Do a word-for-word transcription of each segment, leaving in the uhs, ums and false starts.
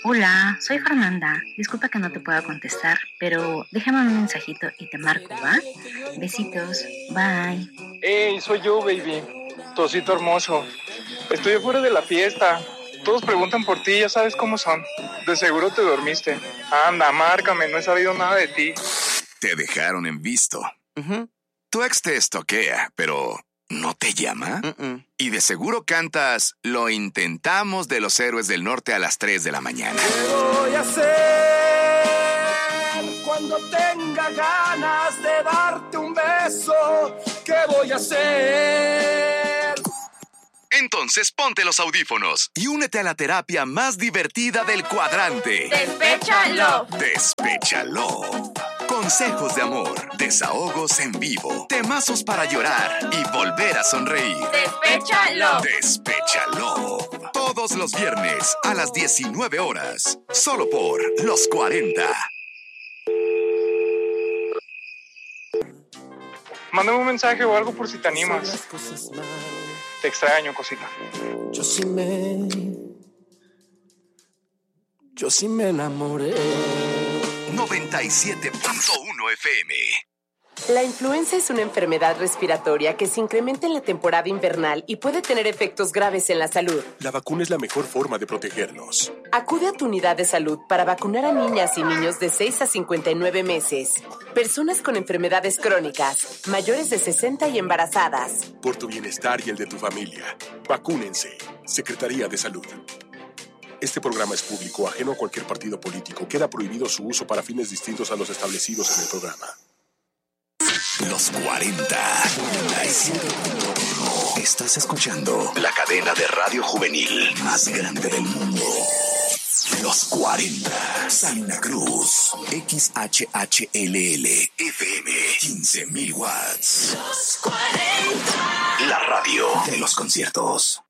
Hola, soy Fernanda. Disculpa que no te pueda contestar, pero déjame un mensajito y te marco, ¿va? Besitos, bye. Hey, soy yo, baby. Tu osito hermoso. Estoy afuera de la fiesta. Todos preguntan por ti, ya sabes cómo son. De seguro te dormiste. Anda, márcame, no he sabido nada de ti. Te dejaron en visto. Uh-huh. Tu ex te estoquea, pero ¿no te llama? Uh-uh. Y de seguro cantas Lo intentamos de Los Héroes del Norte a las tres de la mañana. ¿Qué voy a hacer cuando tenga ganas de darte un beso? ¿Qué voy a hacer? Entonces ponte los audífonos y únete a la terapia más divertida del cuadrante. ¡Despéchalo! ¡Despéchalo! Consejos de amor, desahogos en vivo, temazos para llorar y volver a sonreír. ¡Despéchalo! ¡Despéchalo! Todos los viernes a las diecinueve horas, solo por Los cuarenta. Mándame un mensaje o algo por si te animas. Te extraño, cosita. Yo sí me... Yo sí me enamoré. noventa y siete punto uno F M. La influenza es una enfermedad respiratoria que se incrementa en la temporada invernal y puede tener efectos graves en la salud. La vacuna es la mejor forma de protegernos. Acude a tu unidad de salud para vacunar a niñas y niños de seis a cincuenta y nueve meses, personas con enfermedades crónicas, mayores de sesenta y embarazadas. Por tu bienestar y el de tu familia, vacúnense. Secretaría de Salud. Este programa es público, ajeno a cualquier partido político. Queda prohibido su uso para fines distintos a los establecidos en el programa. Los cuarenta. Estás escuchando la cadena de radio juvenil más grande del mundo. Los cuarenta. Salina Cruz. X H H L L F M. quince mil watts. Los cuarenta. La radio de los conciertos.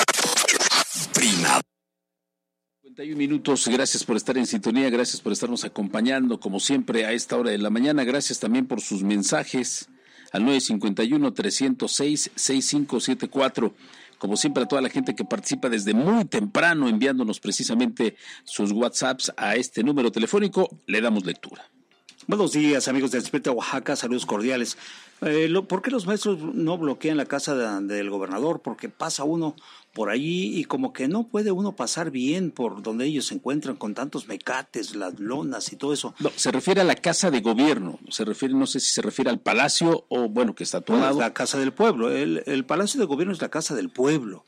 Prima. cincuenta y un minutos, gracias por estar en sintonía, gracias por estarnos acompañando como siempre a esta hora de la mañana, gracias también por sus mensajes al nueve cinco uno, tres cero seis, seis cinco siete cuatro, como siempre a toda la gente que participa desde muy temprano enviándonos precisamente sus WhatsApps a este número telefónico, le damos lectura. Buenos días, amigos de Despierta Oaxaca, saludos cordiales. Eh, lo, ¿Por qué los maestros no bloquean la casa de, del gobernador? Porque pasa uno por allí y como que no puede uno pasar bien por donde ellos se encuentran con tantos mecates, las lonas y todo eso. No, se refiere a la casa de gobierno, se refiere, no sé si se refiere al palacio o bueno, que está todo bueno, es la casa del pueblo, el, el palacio de gobierno es la casa del pueblo.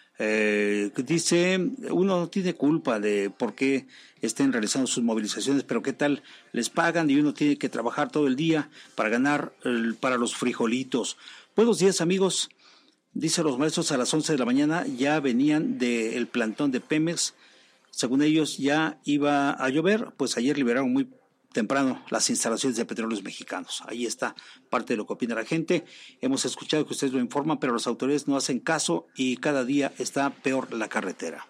Eh, dice, uno no tiene culpa de por qué estén realizando sus movilizaciones, pero qué tal les pagan y uno tiene que trabajar todo el día para ganar el, para los frijolitos. Buenos días, amigos. Dice, los maestros a las once de la mañana ya venían del plantón de Pemex. Según ellos ya iba a llover, pues ayer liberaron muy temprano las instalaciones de Petróleos Mexicanos. Ahí está parte de lo que opina la gente. Hemos escuchado que ustedes lo informan, pero las autoridades no hacen caso y cada día está peor la carretera.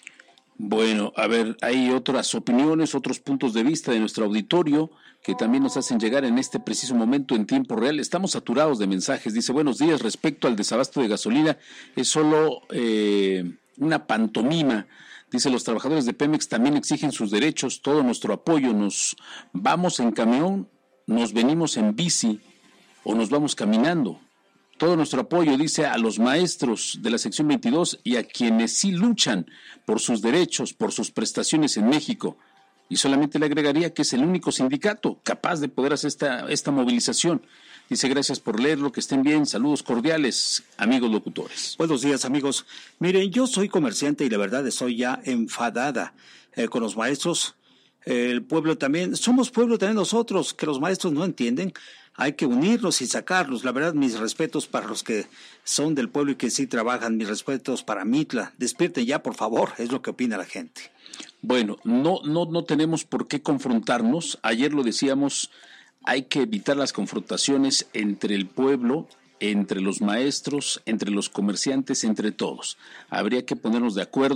Bueno, a ver, hay otras opiniones, otros puntos de vista de nuestro auditorio que también nos hacen llegar en este preciso momento en tiempo real. Estamos saturados de mensajes. Dice, buenos días, respecto al desabasto de gasolina, es solo eh, una pantomima. Dice, los trabajadores de Pemex también exigen sus derechos, todo nuestro apoyo. Nos vamos en camión, nos venimos en bici o nos vamos caminando. Todo nuestro apoyo, dice, a los maestros de la sección veintidós y a quienes sí luchan por sus derechos, por sus prestaciones en México. Y solamente le agregaría que es el único sindicato capaz de poder hacer esta, esta movilización. Dice, gracias por leerlo, que estén bien, saludos cordiales, amigos locutores. Buenos días, amigos. Miren, yo soy comerciante y la verdad estoy ya enfadada eh, con los maestros. Eh, el pueblo también, somos pueblo también nosotros, que los maestros no entienden. Hay que unirlos y sacarlos. La verdad, mis respetos para los que son del pueblo y que sí trabajan. Mis respetos para Mitla. Despierten ya, por favor, es lo que opina la gente. Bueno, no, no, no tenemos por qué confrontarnos. Ayer lo decíamos, hay que evitar las confrontaciones entre el pueblo, entre los maestros, entre los comerciantes, entre todos. Habría que ponernos de acuerdo.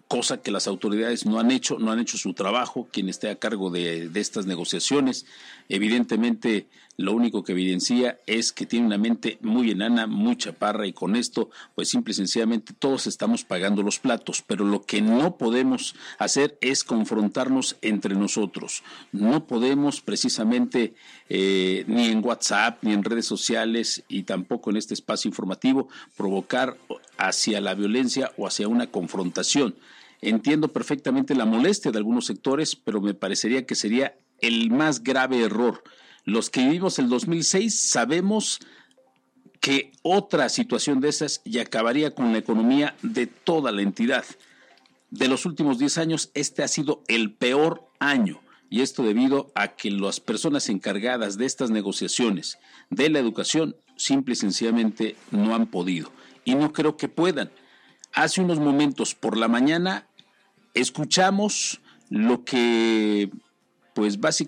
cosa que las autoridades no han hecho, no han hecho su trabajo, quien esté a cargo de, de estas negociaciones. Evidentemente, lo único que evidencia es que tiene una mente muy enana, muy chaparra, y con esto, pues simple y sencillamente todos estamos pagando los platos, pero lo que no podemos hacer es confrontarnos entre nosotros. No podemos precisamente eh, ni en WhatsApp, ni en redes sociales, y tampoco en este espacio informativo, provocar hacia la violencia o hacia una confrontación. Entiendo perfectamente la molestia de algunos sectores, pero me parecería que sería el más grave error. Los que vivimos el dos mil seis sabemos que otra situación de esas y acabaría con la economía de toda la entidad. De los últimos diez años, este ha sido el peor año, y esto debido a que las personas encargadas de estas negociaciones de la educación simple y sencillamente no han podido, y no creo que puedan. Hace unos momentos por la mañana escuchamos lo que pues básicamente